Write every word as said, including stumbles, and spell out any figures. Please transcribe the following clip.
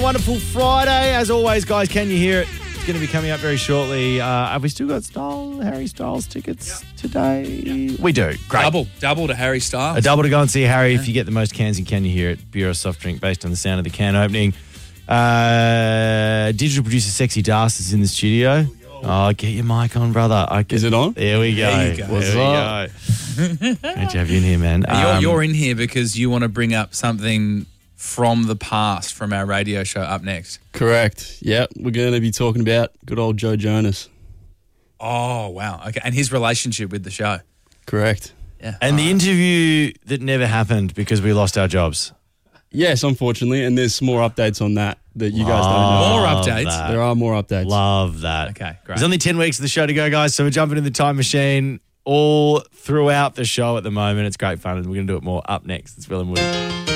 wonderful Friday. As always, guys, can you hear it? It's going to be coming up very shortly. Uh, have we still got Style, Harry Styles tickets today? Yeah. We do. Great. Double. Double to Harry Styles. A double to go and see Harry. Yeah. If you get the most cans in Can You Hear It, Bureau soft drink based on the sound of the can opening. Uh, digital producer Sexy Das is in the studio. Oh, get your mic on, brother. I Is it on? There we go. There you go. What's up? Great to have you in here, man. You're, Um, you're in here because you want to bring up something from the past from our radio show up next. Correct. Yeah, we're going to be talking about good old Joe Jonas. Oh, wow. Okay. And his relationship with the show. Correct. Yeah. And the interview that never happened because we lost our jobs. Yes, unfortunately, and there's some more updates on that that you guys don't know. More Love updates? that. There are more updates. Love that. Okay, great. There's only ten weeks of the show to go, guys, so we're jumping in the time machine all throughout the show at the moment. It's great fun, and we're going to do it more up next. It's Will and Woody.